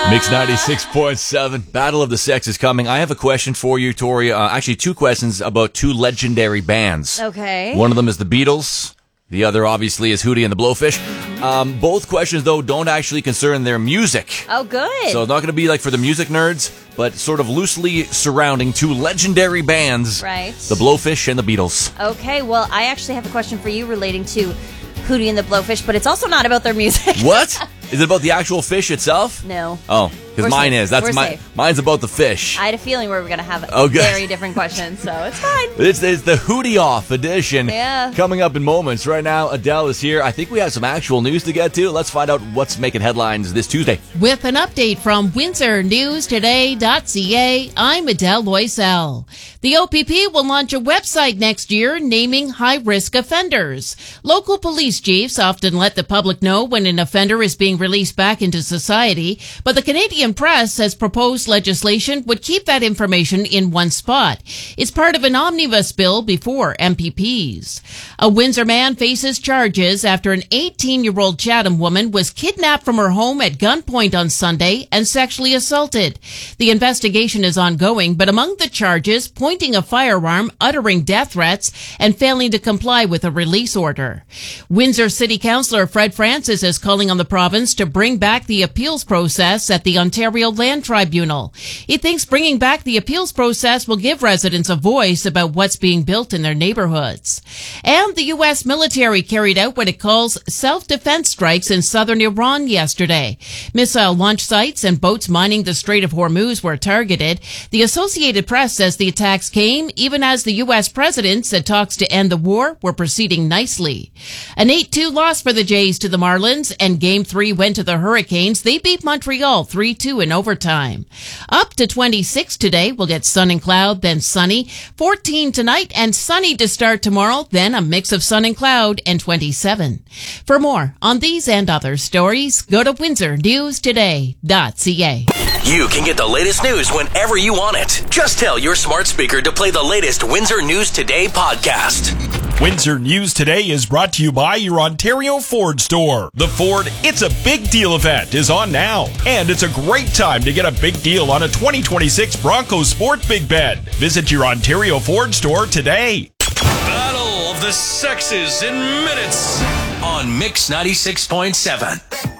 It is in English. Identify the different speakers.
Speaker 1: Mix 96.7. Battle of the Sexes coming. I have a question for you, Tori. Actually, two questions about two legendary bands.
Speaker 2: Okay.
Speaker 1: One of them is the Beatles. The other, obviously, is Hootie and the Blowfish. Both questions, though, don't actually concern their music.
Speaker 2: Oh, good.
Speaker 1: So it's not going to be like for the music nerds, but sort of loosely surrounding two legendary bands.
Speaker 2: Right.
Speaker 1: The Blowfish and the Beatles.
Speaker 2: Okay, well, I actually have a question for you relating to Hootie and the Blowfish, but it's also not about their music.
Speaker 1: What? Is it about the actual fish itself?
Speaker 2: No.
Speaker 1: Oh, because mine
Speaker 2: safe.
Speaker 1: is. That's mine's about the fish.
Speaker 2: I had a feeling we were going to have
Speaker 1: good.
Speaker 2: very different questions, so it's fine.
Speaker 1: It's the Hootie Off edition.
Speaker 2: Yeah.
Speaker 1: Coming up in moments. Right now, Adele is here. I think we have some actual news to get to. Let's find out what's making headlines this Tuesday.
Speaker 3: With an update from WindsorNewsToday.ca, I'm Adele Loisel. The OPP will launch a website next year naming high-risk offenders. Local police chiefs often let the public know when an offender is being released back into society, but the Canadian Press says proposed legislation would keep that information in one spot. It's part of an omnibus bill before MPPs. A Windsor man faces charges after an 18-year-old Chatham woman was kidnapped from her home at gunpoint on Sunday and sexually assaulted. The investigation is ongoing, but among the charges, pointing a firearm, uttering death threats, and failing to comply with a release order. Windsor City Councillor Fred Francis is calling on the province to bring back the appeals process at the Ontario Land Tribunal. He thinks bringing back the appeals process will give residents a voice about what's being built in their neighborhoods. And the U.S. military carried out what it calls self-defense strikes in southern Iran yesterday. Missile launch sites and boats mining the Strait of Hormuz were targeted. The Associated Press says the attacks came even as the U.S. president said talks to end the war were proceeding nicely. An 8-2 loss for the Jays to the Marlins, and Game 3 went to the Hurricanes. They beat Montreal 3-2 in overtime. Up to 26 today. We'll get sun and cloud, then sunny. 14 tonight and sunny to start tomorrow, then a mix of sun and cloud and 27. For more on these and other stories, go to WindsorNewsToday.ca.
Speaker 4: You can get the latest news whenever you want it. Just tell your smart speaker to play the latest Windsor News Today podcast.
Speaker 5: Windsor News Today is brought to you by your Ontario Ford store. The Ford It's a Big Deal event is on now, and it's a great time to get a big deal on a 2026 Bronco Sport Big Bed. Visit your Ontario Ford store today.
Speaker 4: Battle of the Sexes in minutes on Mix 96.7.